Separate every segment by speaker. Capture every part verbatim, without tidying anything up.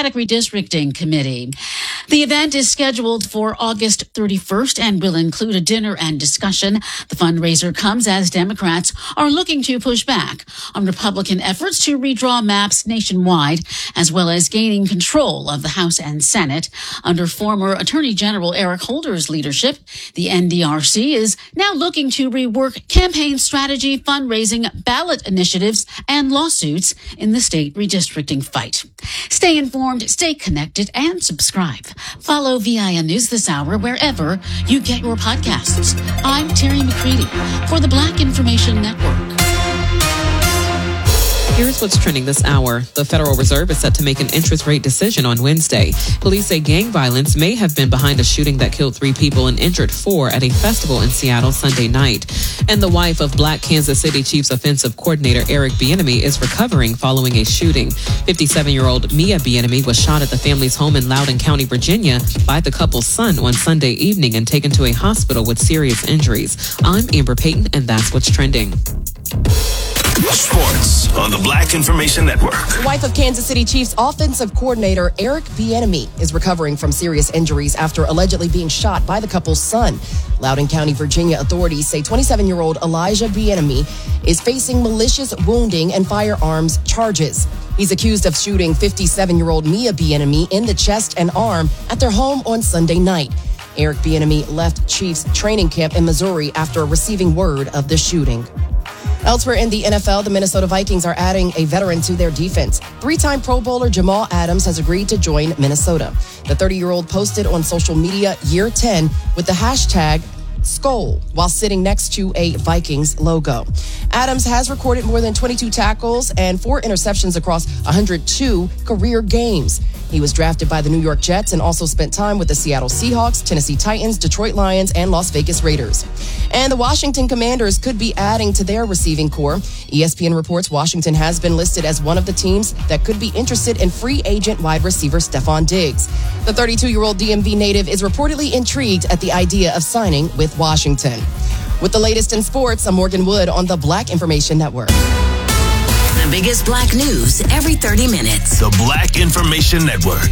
Speaker 1: Democratic Redistricting Committee. The event is scheduled for August thirty-first and will include a dinner and discussion. The fundraiser comes as Democrats are looking to push back on Republican efforts to redraw maps nationwide, as well as gaining control of the House and Senate. Under former Attorney General Eric Holder's leadership, the N D R C is now looking to rework campaign strategy, fundraising, ballot initiatives, and lawsuits in the state redistricting fight. Stay informed, stay connected, and subscribe. Follow V I N News this hour wherever you get your podcasts. I'm Terry McCready for the Black Information Network.
Speaker 2: Here's what's trending this hour. The Federal Reserve is set to make an interest rate decision on Wednesday. Police say gang violence may have been behind a shooting that killed three people and injured four at a festival in Seattle Sunday night. And the wife of Black Kansas City Chiefs offensive coordinator Eric Bieniemy is recovering following a shooting. fifty-seven-year-old Mia Bieniemy was shot at the family's home in Loudoun County, Virginia by the couple's son on Sunday evening and taken to a hospital with serious injuries. I'm Amber Payton, and that's what's trending.
Speaker 3: Sports on the Black Information Network.
Speaker 4: The wife of Kansas City Chiefs offensive coordinator Eric Bieniemy is recovering from serious injuries after allegedly being shot by the couple's son. Loudoun County, Virginia authorities say twenty-seven-year-old Elijah Bieniemy is facing malicious wounding and firearms charges. He's accused of shooting fifty-seven-year-old Mia Bieniemy in the chest and arm at their home on Sunday night. Eric Bieniemy left Chiefs training camp in Missouri after receiving word of the shooting. Elsewhere in the N F L, the Minnesota Vikings are adding a veteran to their defense. Three-time Pro Bowler Jamal Adams has agreed to join Minnesota. The thirty-year-old posted on social media year ten with the hashtag Skol while sitting next to a Vikings logo. Adams has recorded more than twenty-two tackles and four interceptions across one hundred two career games. He was drafted by the New York Jets and also spent time with the Seattle Seahawks, Tennessee Titans, Detroit Lions, and Las Vegas Raiders. And the Washington Commanders could be adding to their receiving corps. E S P N reports Washington has been listed as one of the teams that could be interested in free agent wide receiver Stephon Diggs. The thirty-two-year-old D M V native is reportedly intrigued at the idea of signing with Washington. With the latest in sports, I'm Morgan Wood on the Black Information Network.
Speaker 5: The biggest black news every thirty minutes.
Speaker 3: The Black Information Network.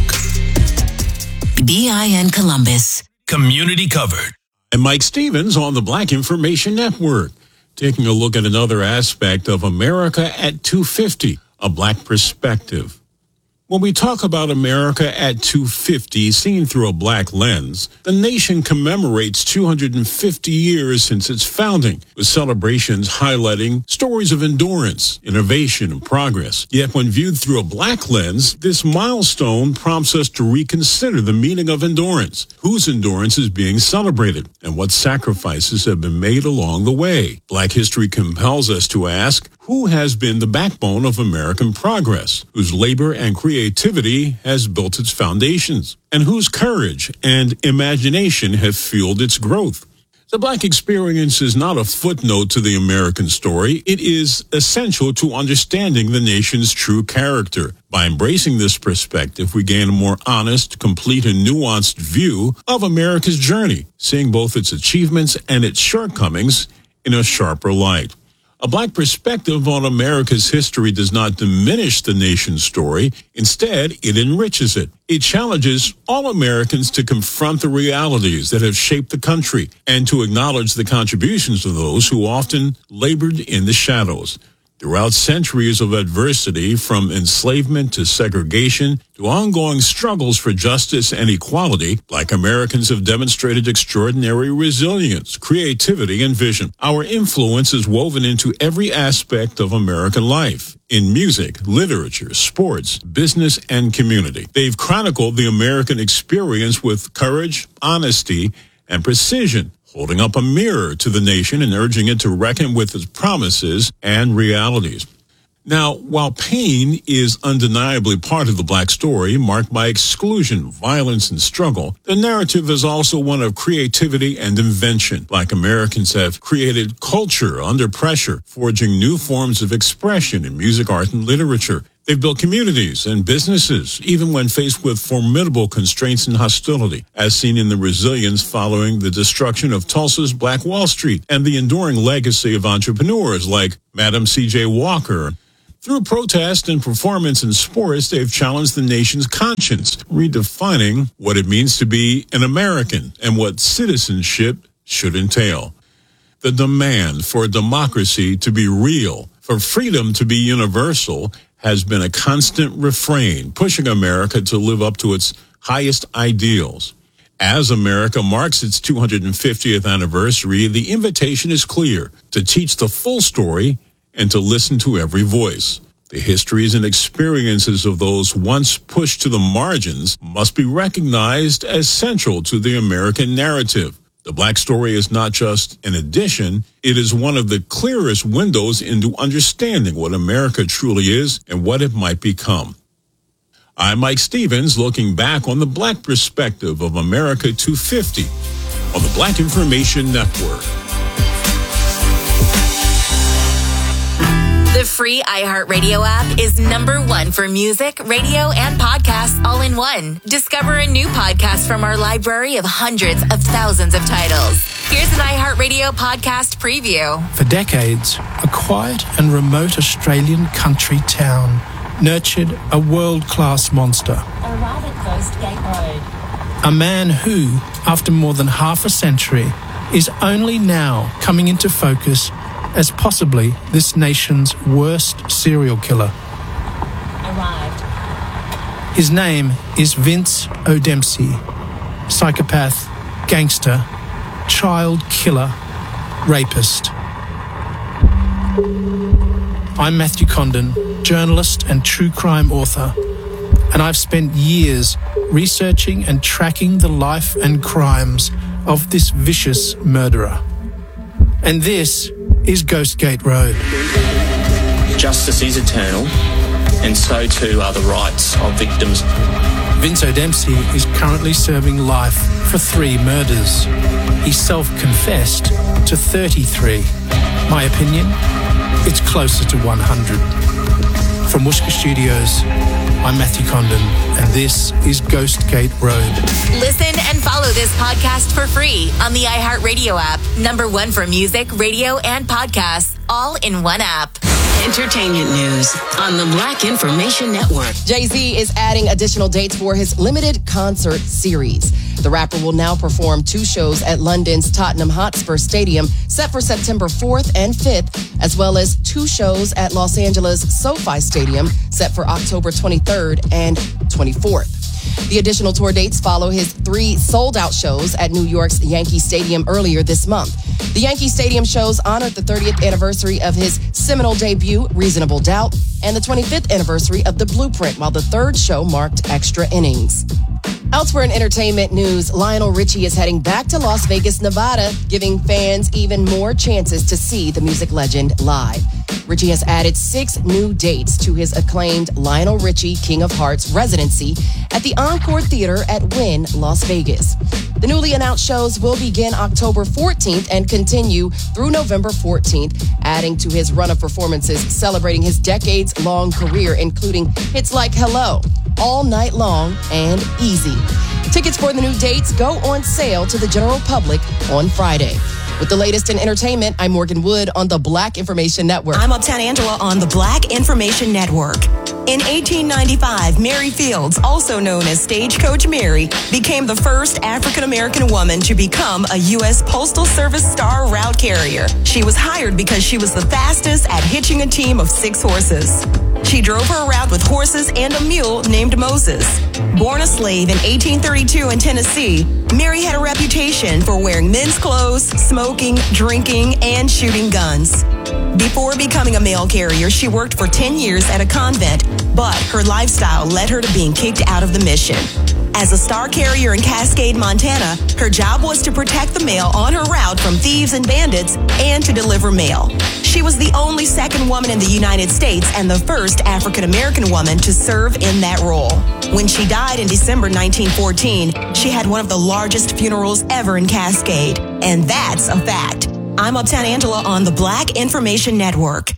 Speaker 5: B I N Columbus.
Speaker 3: Community covered.
Speaker 6: And Mike Stevens on the Black Information Network. Taking a look at another aspect of America at two fifty, a black perspective. When we talk about America at two fifty, seen through a black lens, the nation commemorates two hundred fifty years since its founding, with celebrations highlighting stories of endurance, innovation, and progress. Yet when viewed through a black lens, this milestone prompts us to reconsider the meaning of endurance, whose endurance is being celebrated, and what sacrifices have been made along the way. Black history compels us to ask, who has been the backbone of American progress, whose labor and creativity has built its foundations, and whose courage and imagination have fueled its growth? The Black experience is not a footnote to the American story. It is essential to understanding the nation's true character. By embracing this perspective, we gain a more honest, complete, and nuanced view of America's journey, seeing both its achievements and its shortcomings in a sharper light. A black perspective on America's history does not diminish the nation's story. Instead, it enriches it. It challenges all Americans to confront the realities that have shaped the country and to acknowledge the contributions of those who often labored in the shadows. Throughout centuries of adversity, from enslavement to segregation to ongoing struggles for justice and equality, Black Americans have demonstrated extraordinary resilience, creativity, and vision. Our influence is woven into every aspect of American life, in music, literature, sports, business, and community. They've chronicled the American experience with courage, honesty, and precision, holding up a mirror to the nation and urging it to reckon with its promises and realities. Now, while pain is undeniably part of the black story, marked by exclusion, violence, and struggle, the narrative is also one of creativity and invention. Black Americans have created culture under pressure, forging new forms of expression in music, art, and literature. They've built communities and businesses, even when faced with formidable constraints and hostility, as seen in the resilience following the destruction of Tulsa's Black Wall Street and the enduring legacy of entrepreneurs like Madam C J Walker. Through protest and performance in sports, they've challenged the nation's conscience, redefining what it means to be an American and what citizenship should entail. The demand for democracy to be real, for freedom to be universal, has been a constant refrain, pushing America to live up to its highest ideals. As America marks its two hundred fiftieth anniversary, the invitation is clear: to teach the full story and to listen to every voice. The histories and experiences of those once pushed to the margins must be recognized as central to the American narrative. The Black story is not just an addition, it is one of the clearest windows into understanding what America truly is and what it might become. I'm Mike Stevens, looking back on the Black perspective of America two fifty on the Black Information Network.
Speaker 5: The free iHeartRadio app is number one for music, radio, and podcasts all in one. Discover a new podcast from our library of hundreds of thousands of titles. Here's an iHeartRadio podcast preview.
Speaker 7: For decades, a quiet and remote Australian country town nurtured a world-class monster.
Speaker 5: Arrive at Coast Gate Road.
Speaker 7: A man who, after more than half a century, is only now coming into focus as possibly this nation's worst serial killer.
Speaker 5: Arrived.
Speaker 7: His name is Vince O'Dempsey, psychopath, gangster, child killer, rapist. I'm Matthew Condon, journalist and true crime author, and I've spent years researching and tracking the life and crimes of this vicious murderer. And this is Ghostgate Road.
Speaker 8: Justice is eternal, and so too are the rights of victims.
Speaker 7: Vince O'Dempsey is currently serving life for three murders. He self-confessed to thirty-three. My opinion, it's closer to one hundred. From Wooshka Studios, I'm Matthew Condon, and this is Ghostgate Road.
Speaker 5: Listen and follow this podcast for free on the iHeartRadio app. Number one for music, radio, and podcasts, all in one app.
Speaker 9: Entertainment news on the Black Information Network.
Speaker 4: Jay-Z is adding additional dates for his limited concert series. The rapper will now perform two shows at London's Tottenham Hotspur Stadium, set for September fourth and fifth, as well as two shows at Los Angeles' SoFi Stadium, set for October twenty-third and twenty-fourth. The additional tour dates follow his three sold-out shows at New York's Yankee Stadium earlier this month. The Yankee Stadium shows honored the thirtieth anniversary of his seminal debut, Reasonable Doubt, and the twenty-fifth anniversary of The Blueprint, while the third show marked Extra Innings. Elsewhere in entertainment news, Lionel Richie is heading back to Las Vegas, Nevada, giving fans even more chances to see the music legend live. Richie has added six new dates to his acclaimed Lionel Richie King of Hearts residency at the Encore Theater at Wynn, Las Vegas. The newly announced shows will begin October fourteenth and continue through November fourteenth, adding to his run of performances celebrating his decades-long career, including hits like Hello, All Night Long, and Easy. Tickets for the new dates go on sale to the general public on Friday. With the latest in entertainment, I'm Morgan Wood on the Black Information Network.
Speaker 10: I'm Uptown Angela on the Black Information Network. In eighteen ninety-five, Mary Fields, also known as Stagecoach Mary, became the first African-American woman to become a U S Postal Service Star Route Carrier. She was hired because she was the fastest at hitching a team of six horses. She drove her route with horses and a mule named Moses. Born a slave in eighteen thirty-two in Tennessee, Mary had a reputation for wearing men's clothes, smoking, drinking, and shooting guns. Before becoming a mail carrier, she worked for ten years at a convent, but her lifestyle led her to being kicked out of the mission. As a star carrier in Cascade, Montana, her job was to protect the mail on her route from thieves and bandits and to deliver mail. She was the only second woman in the United States and the first African-American woman to serve in that role. When she died in December nineteen fourteen, she had one of the largest funerals ever in Cascade. And that's a fact. I'm Uptown Angela on the Black Information Network.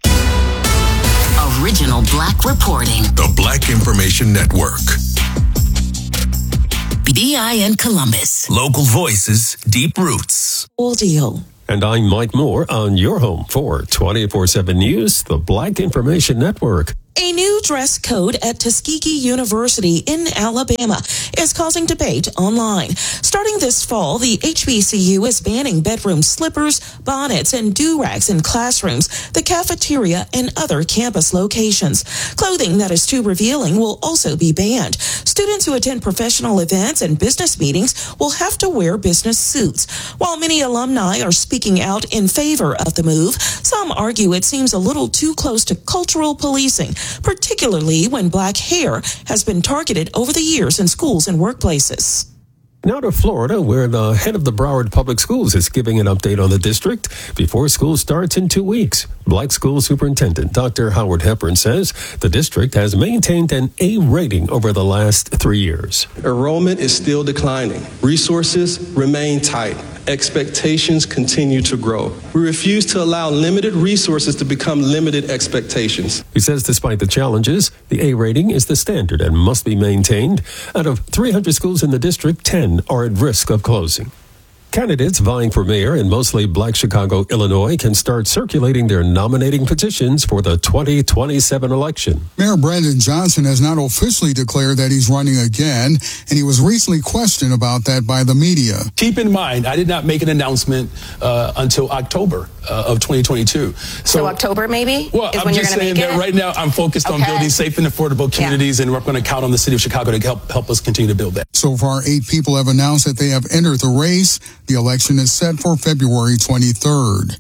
Speaker 9: Original Black reporting.
Speaker 3: The Black Information Network.
Speaker 9: B I in Columbus.
Speaker 3: Local voices, deep roots.
Speaker 10: Full deal.
Speaker 11: And I'm Mike Moore on your home for twenty-four seven News, the Black Information Network. A new dress code at Tuskegee University in Alabama is causing debate online. Starting this fall, the H B C U is banning bedroom slippers, bonnets, and do-rags in classrooms, the cafeteria, and other campus locations. Clothing that is too revealing will also be banned. Students who attend professional events and business meetings will have to wear business suits. While many alumni are speaking out in favor of the move, some argue it seems a little too close to cultural policing, particularly when black hair has been targeted over the years in schools and workplaces.
Speaker 12: Now to Florida, where the head of the Broward Public Schools is giving an update on the district before school starts in two weeks. Black School Superintendent Doctor Howard Hepburn says the district has maintained an A rating over the last three years.
Speaker 13: Enrollment is still declining. Resources remain tight. Expectations continue to grow. We refuse to allow limited resources to become limited expectations.
Speaker 12: He says despite the challenges, the A rating is the standard and must be maintained. Out of three hundred schools in the district, ten are at risk of closing. Candidates vying for mayor in mostly black Chicago, Illinois, can start circulating their nominating petitions for the twenty twenty-seven election.
Speaker 14: Mayor Brandon Johnson has not officially declared that he's running again, and he was recently questioned about that by the media.
Speaker 15: Keep in mind, I did not make an announcement uh, until October uh, of twenty twenty-two. So,
Speaker 16: so October, maybe?
Speaker 15: Well,
Speaker 16: is
Speaker 15: I'm
Speaker 16: when
Speaker 15: just
Speaker 16: you're
Speaker 15: saying
Speaker 16: make
Speaker 15: that
Speaker 16: it?
Speaker 15: right now I'm focused
Speaker 16: okay.
Speaker 15: on building safe and affordable communities, yeah. and we're going to count on the city of Chicago to help help us continue to build that.
Speaker 14: So far, eight people have announced that they have entered the race. The election is set for February twenty-third.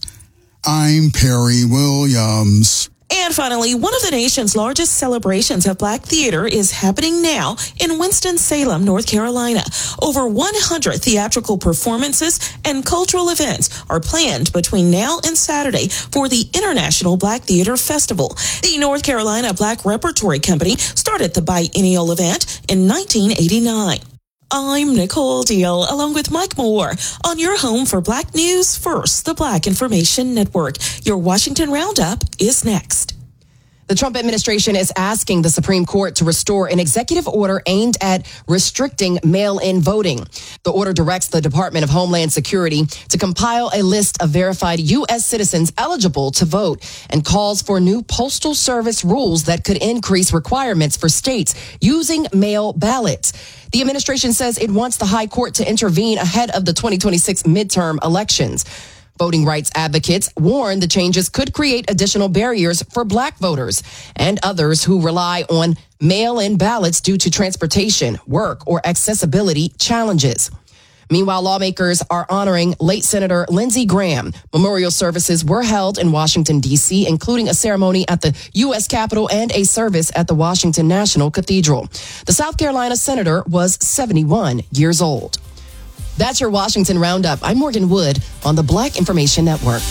Speaker 14: I'm Perry Williams.
Speaker 11: And finally, one of the nation's largest celebrations of black theater is happening now in Winston-Salem, North Carolina. Over one hundred theatrical performances and cultural events are planned between now and Saturday for the International Black Theater Festival. The North Carolina Black Repertory Company started the biennial event in nineteen eighty-nine. I'm Nicole Deal, along with Mike Moore, on your home for Black News First, the Black Information Network. Your Washington Roundup is next.
Speaker 4: The Trump administration is asking the Supreme Court to restore an executive order aimed at restricting mail-in voting. The order directs the Department of Homeland Security to compile a list of verified U S citizens eligible to vote and calls for new Postal Service rules that could increase requirements for states using mail ballots. The administration says it wants the High Court to intervene ahead of the twenty twenty-six midterm elections. Voting rights advocates warn the changes could create additional barriers for black voters and others who rely on mail-in ballots due to transportation, work, or accessibility challenges. Meanwhile, lawmakers are honoring late Senator Lindsey Graham. Memorial services were held in Washington, D C, including a ceremony at the U S Capitol and a service at the Washington National Cathedral. The South Carolina senator was seventy-one years old. That's your Washington Roundup. I'm Morgan Wood on the Black Information Network.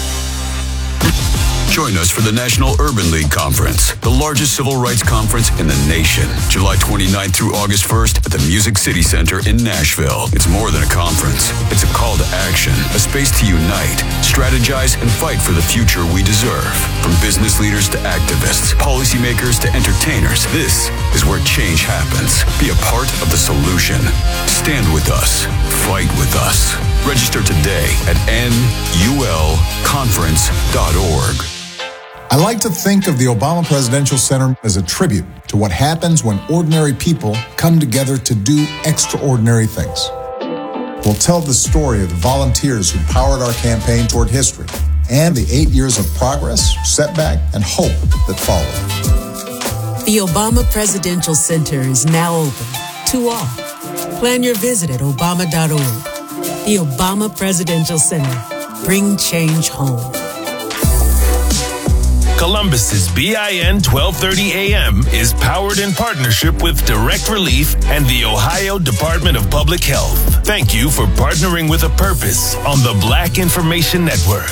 Speaker 3: Join us for the National Urban League Conference, the largest civil rights conference in the nation, July twenty-ninth through August first at the Music City Center in Nashville. It's more than a conference. It's a call to action, a space to unite, strategize, and fight for the future we deserve. From business leaders to activists, policymakers to entertainers, this is where change happens. Be a part of the solution. Stand with us. Fight with us. Register today at N U L conference dot org.
Speaker 17: I like to think of the Obama Presidential Center as a tribute to what happens when ordinary people come together to do extraordinary things. We'll tell the story of the volunteers who powered our campaign toward history and the eight years of progress, setback, and hope that followed.
Speaker 18: The Obama Presidential Center is now open to all. Plan your visit at obama dot org. The Obama Presidential Center. Bring change home.
Speaker 19: Columbus's B I N twelve thirty A M is powered in partnership with Direct Relief and the Ohio Department of Public Health. Thank you for partnering with a purpose on the Black Information Network.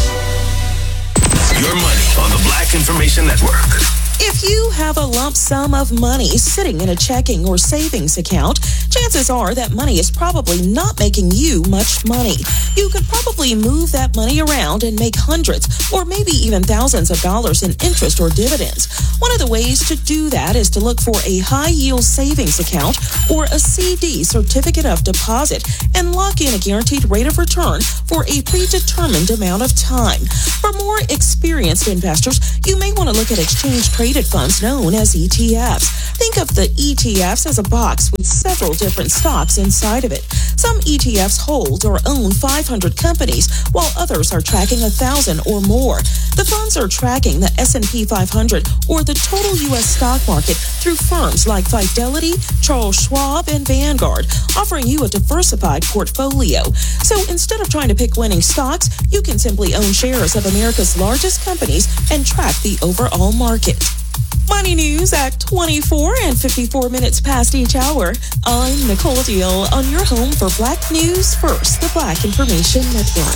Speaker 19: Your money on the Black Information Network.
Speaker 11: If you have a lump sum of money sitting in a checking or savings account, chances are that money is probably not making you much money. You could probably move that money around and make hundreds or maybe even thousands of dollars in interest or dividends. One of the ways to do that is to look for a high-yield savings account or a C D, certificate of deposit, and lock in a guaranteed rate of return for a predetermined amount of time. For more experienced investors, you may want to look at exchange traded traded funds known as E T Fs. Think of the E T Fs as a box with several different stocks inside of it. Some E T Fs hold or own five hundred companies, while others are tracking one thousand or more. The funds are tracking the S and P five hundred or the total U S stock market through firms like Fidelity, Charles Schwab, and Vanguard, offering you a diversified portfolio. So instead of trying to pick winning stocks, you can simply own shares of America's largest companies and track the overall market. Money news at twenty-four and fifty-four minutes past each hour. I'm Nicole Deal on your home for Black News First, the Black Information Network.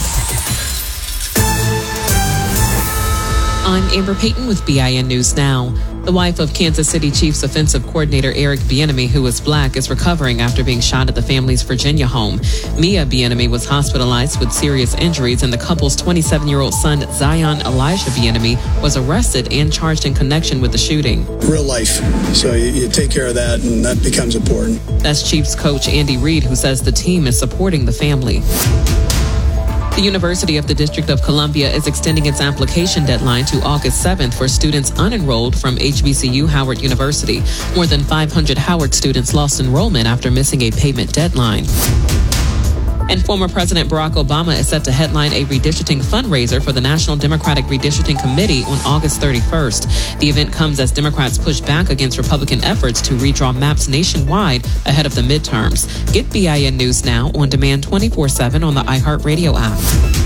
Speaker 2: I'm Amber Payton with B I N News Now. The wife of Kansas City Chiefs offensive coordinator Eric Bieniemy, who is black, is recovering after being shot at the family's Virginia home. Mia Bieniemy was hospitalized with serious injuries, and the couple's twenty-seven-year-old son, Zion Elijah Bieniemy, was arrested and charged in connection with the shooting.
Speaker 16: Real life. So you, you take care of that, and that becomes important.
Speaker 2: That's Chiefs coach Andy Reid, who says the team is supporting the family. The University of the District of Columbia is extending its application deadline to August seventh for students unenrolled from H B C U Howard University. More than five hundred Howard students lost enrollment after missing a payment deadline. And former President Barack Obama is set to headline a redistricting fundraiser for the National Democratic Redistricting Committee on August thirty-first. The event comes as Democrats push back against Republican efforts to redraw maps nationwide ahead of the midterms. Get B I N News Now on demand twenty-four seven on the iHeartRadio app.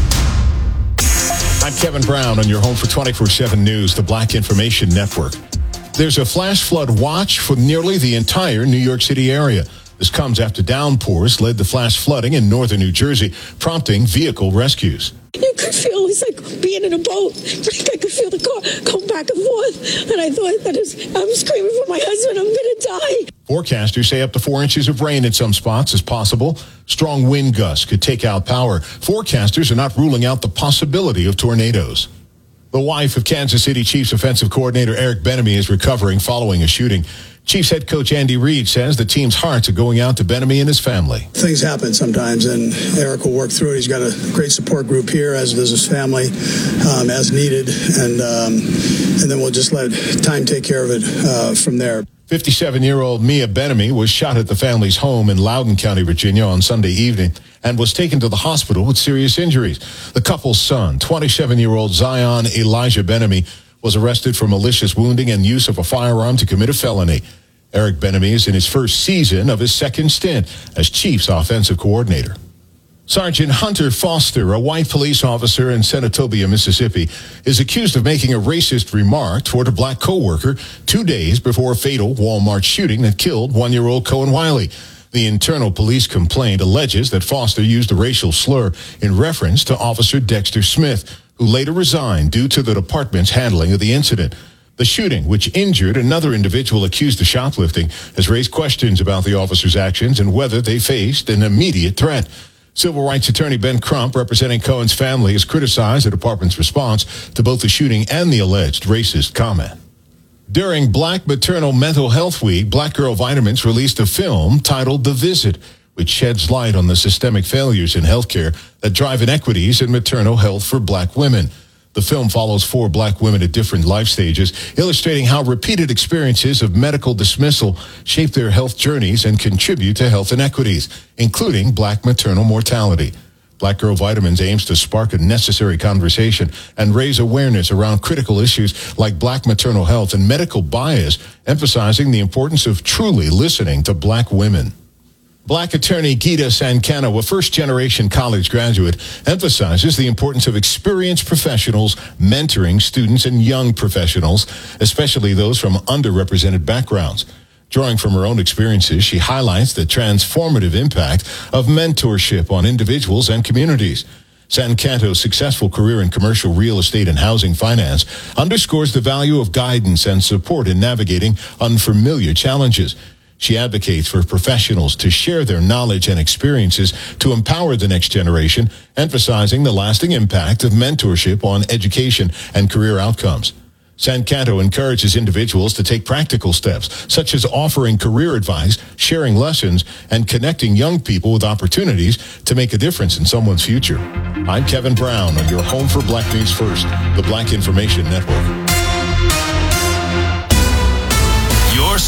Speaker 20: I'm Kevin Brown on your home for twenty-four seven News, the Black Information Network. There's a flash flood watch for nearly the entire New York City area. This comes after downpours led to flash flooding in northern New Jersey, prompting vehicle rescues.
Speaker 21: You could feel it's like being in a boat. Like I could feel the car going back and forth. And I thought that is, I'm screaming for my husband. I'm going to die.
Speaker 20: Forecasters say up to four inches of rain in some spots is possible. Strong wind gusts could take out power. Forecasters are not ruling out the possibility of tornadoes. The wife of Kansas City Chiefs offensive coordinator Eric Bieniemy is recovering following a shooting. Chiefs head coach Andy Reid says the team's hearts are going out to Bieniemy and his family.
Speaker 16: Things happen sometimes, and Eric will work through it. He's got a great support group here, as does his family, um, as needed, and um, and then we'll just let time take care of it uh, from there.
Speaker 20: fifty-seven-year-old Mia Bieniemy was shot at the family's home in Loudoun County, Virginia on Sunday evening and was taken to the hospital with serious injuries. The couple's son, twenty-seven-year-old Zion Elijah Bieniemy, was arrested for malicious wounding and use of a firearm to commit a felony. Eric Bieniemy is in his first season of his second stint as Chiefs offensive coordinator. Sergeant Hunter Foster, a white police officer in Senatobia, Mississippi, is accused of making a racist remark toward a black coworker two days before a fatal Walmart shooting that killed one-year-old Cohen Wiley. The internal police complaint alleges that Foster used a racial slur in reference to Officer Dexter Smith, who later resigned due to the department's handling of the incident. The shooting, which injured another individual accused of shoplifting, has raised questions about the officer's actions and whether they faced an immediate threat. Civil rights attorney Ben Crump, representing Cohen's family, has criticized the department's response to both the shooting and the alleged racist comment. During Black Maternal Mental Health Week, Black Girl Vitamins released a film titled The Visit, which sheds light on the systemic failures in healthcare that drive inequities in maternal health for black women. The film follows four black women at different life stages, illustrating how repeated experiences of medical dismissal shape their health journeys and contribute to health inequities, including black maternal mortality. Black Girl Vitamins aims to spark a necessary conversation and raise awareness around critical issues like black maternal health and medical bias, emphasizing the importance of truly listening to black women. Black attorney Gita Sankano, a first-generation college graduate, emphasizes the importance of experienced professionals mentoring students and young professionals, especially those from underrepresented backgrounds. Drawing from her own experiences, she highlights the transformative impact of mentorship on individuals and communities. Sancanto's successful career in commercial real estate and housing finance underscores the value of guidance and support in navigating unfamiliar challenges. She advocates for professionals to share their knowledge and experiences to empower the next generation, emphasizing the lasting impact of mentorship on education and career outcomes. Sancanto encourages individuals to take practical steps, such as offering career advice, sharing lessons, and connecting young people with opportunities to make a difference in someone's future. I'm Kevin Brown on your home for Black News First, the Black Information Network.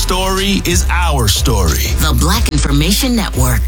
Speaker 19: story is our story.
Speaker 9: The Black Information Network.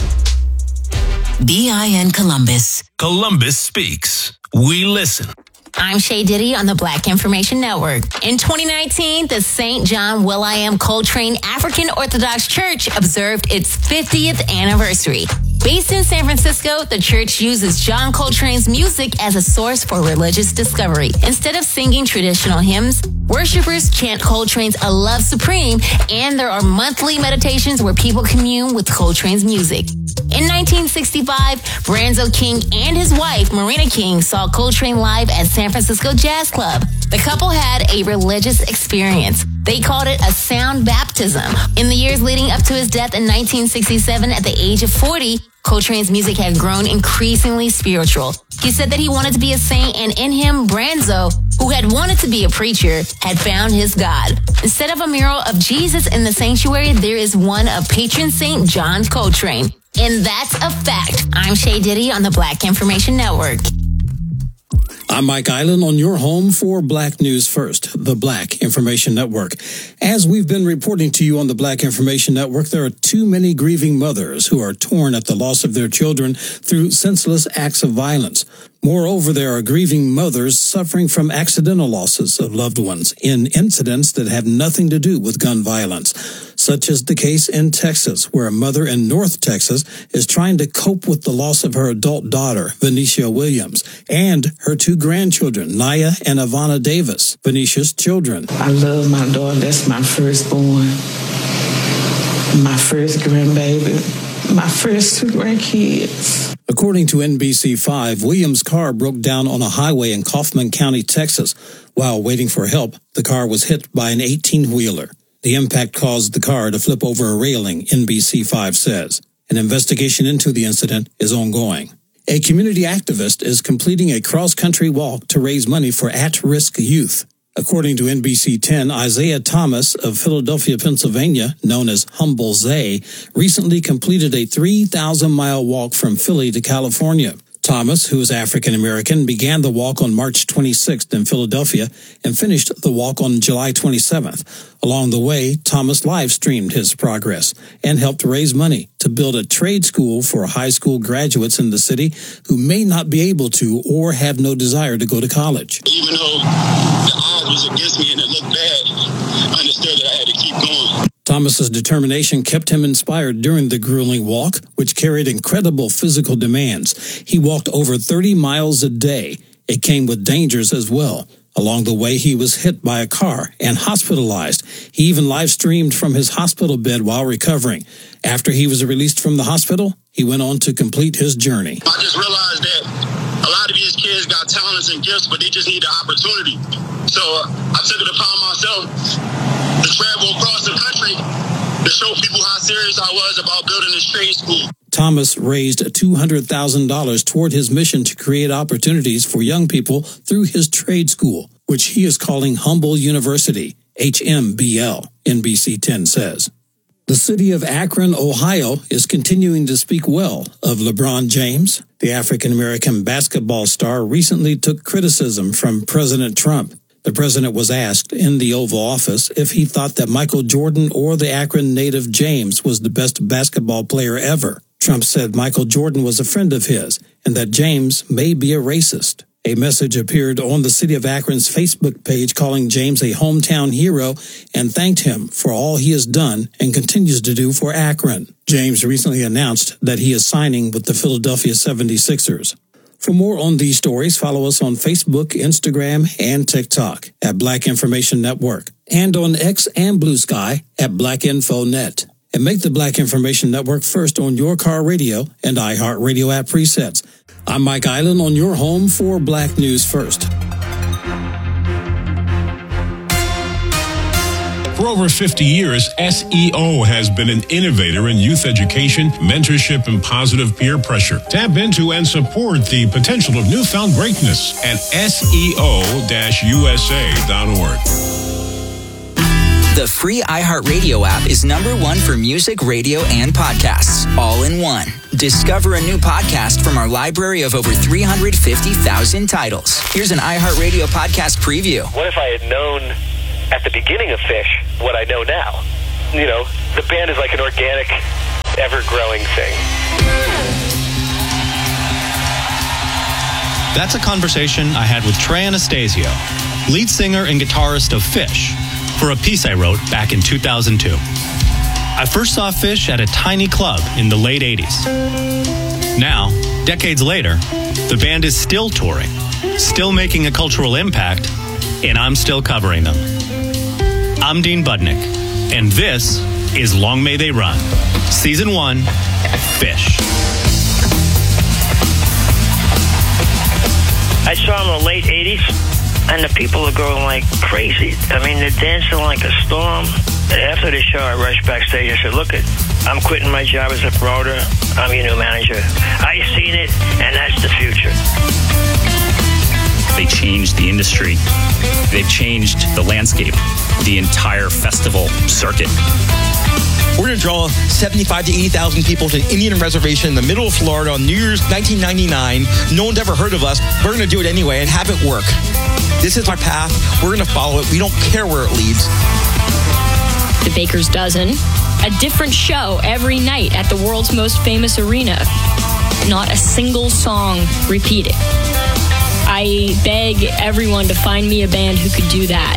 Speaker 9: B I N Columbus.
Speaker 19: Columbus speaks. We listen.
Speaker 1: I'm Shay Diddy on the Black Information Network. In twenty nineteen, the Saint John Will.i.am Coltrane African Orthodox Church observed its fiftieth anniversary. Based in San Francisco, the church uses John Coltrane's music as a source for religious discovery. Instead of singing traditional hymns, worshipers chant Coltrane's A Love Supreme, and there are monthly meditations where people commune with Coltrane's music. In nineteen sixty-five, Branzo King and his wife, Marina King, saw Coltrane live at San Francisco Jazz Club. The couple had a religious experience. They called it a sound baptism. In the years leading up to his death in nineteen sixty-seven at the age of forty, Coltrane's music had grown increasingly spiritual. He said that he wanted to be a saint, and in him, Branzo, who had wanted to be a preacher, had found his God. Instead of a mural of Jesus in the sanctuary, there is one of patron Saint John Coltrane. And that's a fact. I'm Shay Diddy on the Black Information Network.
Speaker 22: I'm Mike Island on your home for Black News First, the Black Information Network. As we've been reporting to you on the Black Information Network, there are too many grieving mothers who are torn at the loss of their children through senseless acts of violence. Moreover, there are grieving mothers suffering from accidental losses of loved ones in incidents that have nothing to do with gun violence, such as the case in Texas, where a mother in North Texas is trying to cope with the loss of her adult daughter, Venetia Williams, and her two grandchildren, Naya and Ivana Davis, Venetia's children.
Speaker 23: I love my daughter. That's my firstborn, my first grandbaby, my first two grandkids.
Speaker 22: According to N B C five, Williams' car broke down on a highway in Kaufman County, Texas. While waiting for help, the car was hit by an eighteen-wheeler. The impact caused the car to flip over a railing, N B C five says. An investigation into the incident is ongoing. A community activist is completing a cross-country walk to raise money for at-risk youth. According to N B C ten, Isaiah Thomas of Philadelphia, Pennsylvania, known as Humble Zay, recently completed a three thousand mile walk from Philly to California. Thomas, who is African-American, began the walk on March twenty-sixth in Philadelphia and finished the walk on July twenty-seventh. Along the way, Thomas live-streamed his progress and helped raise money to build a trade school for high school graduates in the city who may not be able to or have no desire to go to college.
Speaker 24: Even though the odds was against me and it looked bad, I understood that I had to keep going.
Speaker 22: Thomas's determination kept him inspired during the grueling walk, which carried incredible physical demands. He walked over thirty miles a day. It came with dangers as well. Along the way, he was hit by a car and hospitalized. He even live-streamed from his hospital bed while recovering. After he was released from the hospital, he went on to complete his journey.
Speaker 24: I just realized that a lot of these kids got talents and gifts, but they just need the opportunity. So uh, I took it upon myself to travel across the country to show people how serious I was about building this trade school.
Speaker 22: Thomas raised two hundred thousand dollars toward his mission to create opportunities for young people through his trade school, which he is calling Humble University, H M B L, N B C ten says. The city of Akron, Ohio, is continuing to speak well of LeBron James. The African-American basketball star recently took criticism from President Trump. The president was asked in the Oval Office if he thought that Michael Jordan or the Akron native James was the best basketball player ever. Trump said Michael Jordan was a friend of his and that James may be a racist. A message appeared on the city of Akron's Facebook page calling James a hometown hero and thanked him for all he has done and continues to do for Akron. James recently announced that he is signing with the Philadelphia seventy-sixers. For more on these stories, follow us on Facebook, Instagram, and TikTok at Black Information Network, and on X and Blue Sky at Black Info Net. And make the Black Information Network first on your car radio and iHeartRadio app presets. I'm Mike Island on your home for Black News First.
Speaker 6: For over fifty years, S E O has been an innovator in youth education, mentorship, and positive peer pressure. Tap into and support the potential of newfound greatness at S E O U S A dot org.
Speaker 25: The free iHeartRadio app is number one for music, radio, and podcasts, all in one. Discover a new podcast from our library of over three hundred fifty thousand titles. Here's an iHeartRadio podcast preview.
Speaker 26: What if I had known at the beginning of Fish what I know now?
Speaker 5: you know, the band is like an organic, ever-growing thing.
Speaker 7: That's a conversation I had with Trey Anastasio, lead singer and guitarist of Fish, for a piece I wrote back in two thousand two. I first saw Fish at a tiny club in the late eighties. Now, decades later, the band is still touring, still making a cultural impact, and I'm still covering them. I'm Dean Budnick, and this is Long May They Run, Season one, Fish.
Speaker 8: I saw them in the late eighties, and the people are going like crazy. I mean, they're dancing like a storm. After the show, I rushed backstage and said, look, it, I'm quitting my job as a promoter. I'm your new manager. I've seen it, and that's the future.
Speaker 10: They changed the industry. They've changed the landscape, the entire festival circuit.
Speaker 13: We're going to draw seventy-five to eighty thousand people to an Indian reservation in the middle of Florida on New Year's nineteen ninety-nine. No one's ever heard of us. We're going to do it anyway and have it work. This is our path. We're going to follow it. We don't care where it leads.
Speaker 26: The Baker's Dozen, a different show every night at the world's most famous arena. Not a single song repeated. I beg everyone to find me a band who could do that.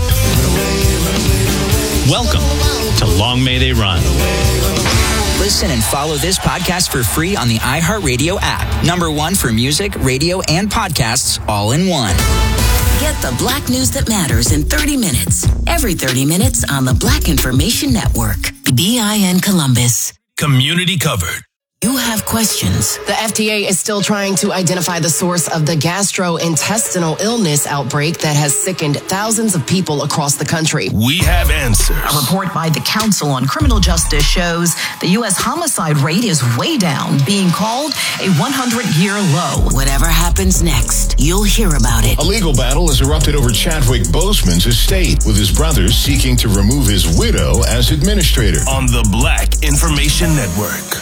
Speaker 7: Welcome to Long May They Run.
Speaker 25: Listen and follow this podcast for free on the iHeartRadio app. Number one for music, radio, and podcasts all in one.
Speaker 9: Get the Black news that matters in thirty minutes. Every thirty minutes on the Black Information Network. B I N Columbus.
Speaker 19: Community covered.
Speaker 9: You have questions.
Speaker 4: The F D A is still trying to identify the source of the gastrointestinal illness outbreak that has sickened thousands of people across the country.
Speaker 19: We have answers.
Speaker 27: A report by the Council on Criminal Justice shows the U S homicide rate is way down, being called a hundred-year low.
Speaker 9: Whatever happens next, you'll hear about it.
Speaker 20: A legal battle has erupted over Chadwick Boseman's estate, with his brothers seeking to remove his widow as administrator.
Speaker 19: On the Black Information Network.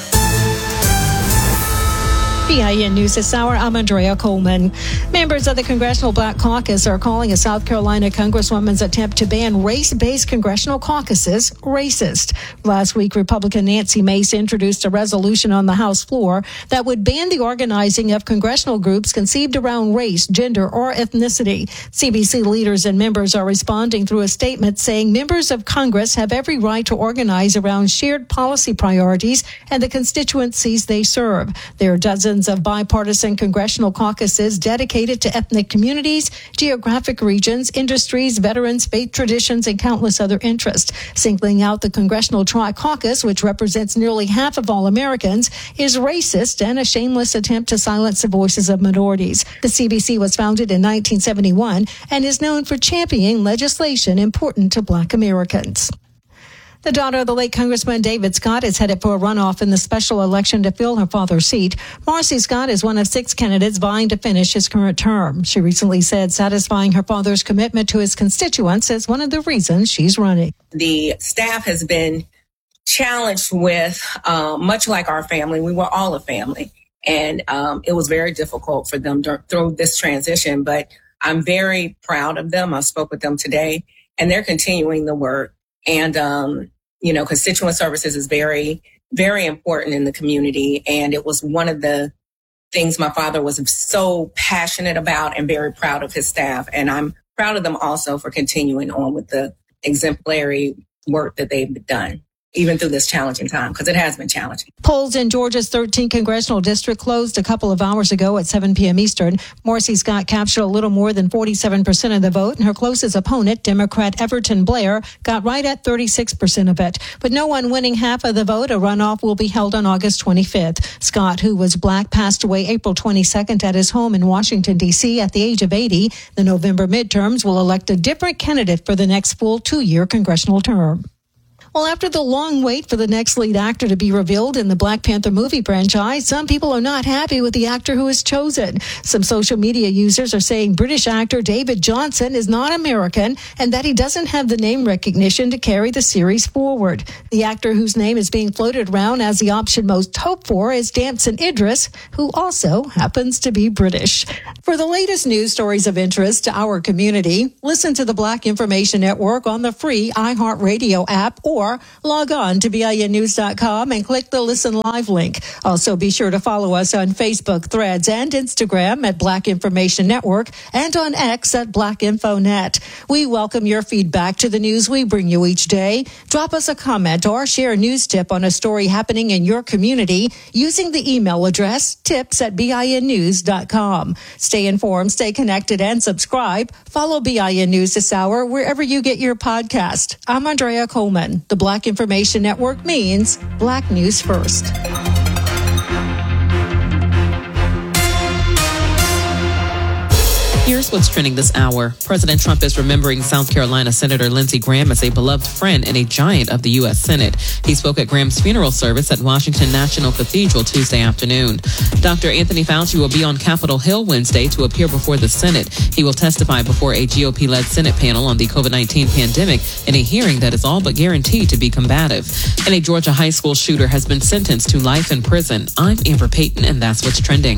Speaker 28: B I N News this hour, I'm Andrea Coleman. Members of the Congressional Black Caucus are calling a South Carolina Congresswoman's attempt to ban race-based congressional caucuses racist. Last week, Republican Nancy Mace introduced a resolution on the House floor that would ban the organizing of congressional groups conceived around race, gender, or ethnicity. C B C leaders and members are responding through a statement saying members of Congress have every right to organize around shared policy priorities and the constituencies they serve. There are dozens of bipartisan congressional caucuses dedicated to ethnic communities, geographic regions, industries, veterans, faith traditions, and countless other interests. Singling out the Congressional Tri-Caucus, which represents nearly half of all Americans, is racist and a shameless attempt to silence the voices of minorities. The C B C was founded in nineteen seventy-one and is known for championing legislation important to Black Americans. The daughter of the late Congressman David Scott is headed for a runoff in the special election to fill her father's seat. Marcy Scott is one of six candidates vying to finish his current term. She recently said satisfying her father's commitment to his constituents is one of the reasons she's running.
Speaker 29: The staff has been challenged with, uh, much like our family, we were all a family. And um, it was very difficult for them to, through this transition. But I'm very proud of them. I spoke with them today, and they're continuing the work. And, um, you know, constituent services is very, very important in the community. And it was one of the things my father was so passionate about and very proud of his staff. And I'm proud of them also for continuing on with the exemplary work that they've done, even through this challenging time, because it has been challenging.
Speaker 28: Polls in Georgia's thirteenth congressional district closed a couple of hours ago at seven p.m. Eastern. Marcy Scott captured a little more than forty-seven percent of the vote, and her closest opponent, Democrat Everton Blair, got right at thirty-six percent of it. But no one winning half of the vote. A runoff will be held on August twenty-fifth. Scott, who was Black, passed away April twenty-second at his home in Washington, D C at the age of eighty. The November midterms will elect a different candidate for the next full two-year congressional term. Well, after the long wait for the next lead actor to be revealed in the Black Panther movie franchise, some people are not happy with the actor who is chosen. Some social media users are saying British actor David Johnson is not American and that he doesn't have the name recognition to carry the series forward. The actor whose name is being floated around as the option most hoped for is Damson Idris, who also happens to be British. For the latest news stories of interest to our community, listen to the Black Information Network on the free iHeartRadio app or more, log on to B I N news dot com and click the Listen Live link. Also, be sure to follow us on Facebook, Threads, and Instagram at Black Information Network and on X at Black Info Net. We welcome your feedback to the news we bring you each day. Drop us a comment or share a news tip on a story happening in your community using the email address tips at B I N news dot com. Stay informed, stay connected, and subscribe. Follow B I N News this hour wherever you get your podcast. I'm Andrea Coleman. The Black Information Network means Black News First.
Speaker 2: Here's what's trending this hour. President Trump is remembering South Carolina Senator Lindsey Graham as a beloved friend and a giant of the U S Senate. He spoke at Graham's funeral service at Washington National Cathedral Tuesday afternoon. Doctor Anthony Fauci will be on Capitol Hill Wednesday to appear before the Senate. He will testify before a G O P-led Senate panel on the COVID nineteen pandemic in a hearing that is all but guaranteed to be combative. And a Georgia high school shooter has been sentenced to life in prison. I'm Amber Payton, and that's what's trending.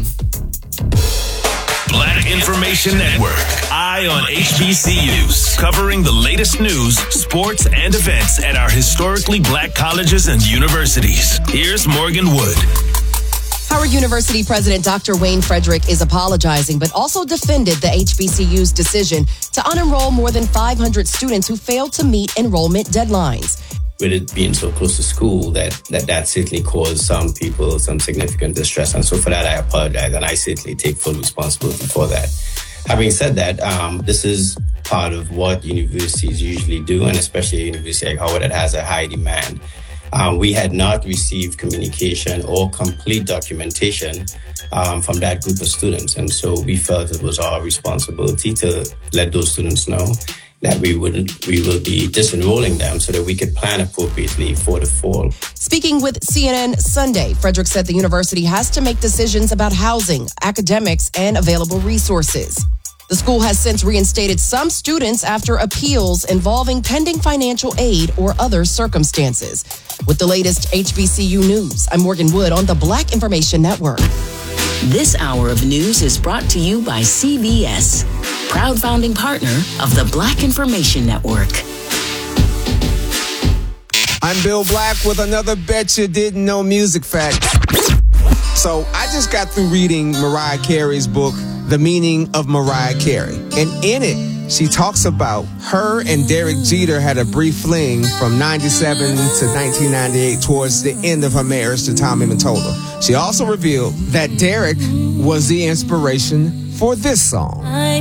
Speaker 19: Black Information Network, Eye on H B C Us, covering the latest news, sports, and events at our historically black colleges and universities. Here's Morgan Wood.
Speaker 4: Howard University President Doctor Wayne Frederick is apologizing, but also defended the H B C U's decision to unenroll more than five hundred students who failed to meet enrollment deadlines.
Speaker 3: With it being so close to school, that, that that certainly caused some people some significant distress. And so for that, I apologize, and I certainly take full responsibility for that. Having said that, um, this is part of what universities usually do, and especially a university like Howard that has a high demand. Um, we had not received communication or complete documentation um, from that group of students. And so we felt it was our responsibility to let those students know that we would we will be disenrolling them so that we could plan appropriately for the fall.
Speaker 4: Speaking with C N N Sunday, Frederick said the university has to make decisions about housing, academics, and available resources. The school has since reinstated some students after appeals involving pending financial aid or other circumstances. With the latest H B C U news, I'm Morgan Wood on the Black Information Network.
Speaker 9: This hour of news is brought to you by C B S, proud founding partner of the Black Information Network.
Speaker 11: I'm Bill Black with another Bet You Didn't Know music fact. So I just got through reading Mariah Carey's book, The Meaning of Mariah Carey. And in it, she talks about her and Derek Jeter had a brief fling from ninety-seven to nineteen ninety-eight towards the end of her marriage to Tommy Mottola. She also revealed that Derek was the inspiration for this song.